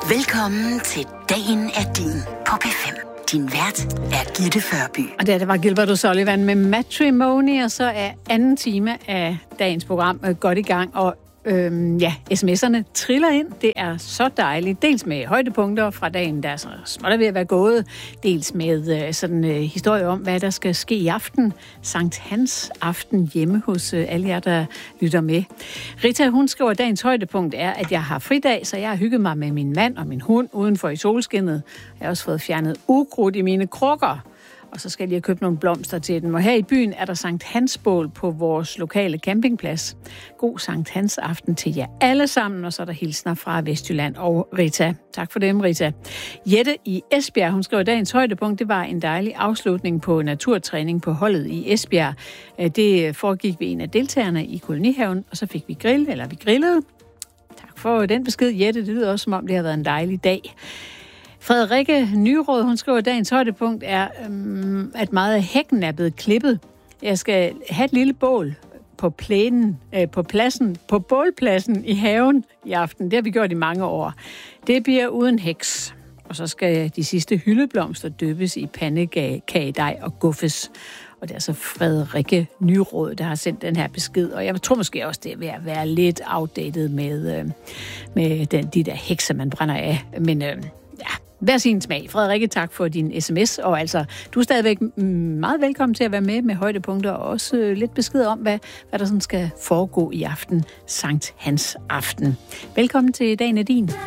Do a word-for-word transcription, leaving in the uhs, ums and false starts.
Velkommen til Dagen er din på P fem. Din vært er Gitte Førby. Og det, det var Gilbert O'Sullivan med Matrimony, og så er anden time af dagens program godt i gang. Og øhm, ja, sms'erne triller ind. Det er så dejligt. Dels med højdepunkter fra dagen, der er så småt ved at være gået. Dels med øh, sådan en øh, historie om, hvad der skal ske i aften. Sankt Hans aften hjemme hos øh, alle jer, der lytter med. Rita, hun skriver, at dagens højdepunkt er, at jeg har fridag, så jeg har hygget mig med min mand og min hund udenfor i solskinnet. Jeg har også fået fjernet ukrudt i mine krukker. Og så skal jeg lige have købt nogle blomster til dem. Og her i byen er der Sankt Hans bål på vores lokale campingplads. God Sankt Hans aften til jer alle sammen. Og så er der hilsner fra Vestjylland og Rita. Tak for dem, Rita. Jette i Esbjerg, hun skriver, dagens højdepunkt, det var en dejlig afslutning på naturtræning på holdet i Esbjerg. Det foregik ved en af deltagerne i kolonihaven, og så fik vi grill, eller vi grillede. Tak for den besked, Jette. Det lyder også, som om det har været en dejlig dag. Frederikke Nyråd, hun skriver, at dagens højdepunkt er, øhm, at meget af hækken er blevet klippet. Jeg skal have et lille bål på plænen, øh, på pladsen, på bålpladsen i haven i aften. Det har vi gjort i mange år. Det bliver uden heks. Og så skal de sidste hyldeblomster dyppes i pandekagedej og guffes. Og det er altså Frederikke Nyråd, der har sendt den her besked. Og jeg tror måske også, det er ved at være lidt outdated med, øh, med den, de der hekser, man brænder af. Men øh, ja, hver sin smag. Frederikke, tak for din sms. Og altså, du er stadigvæk meget velkommen til at være med med højdepunkter. Og også øh, lidt besked om, hvad, hvad der sådan skal foregå i aften. Sankt Hans aften. Velkommen til Dagen er din.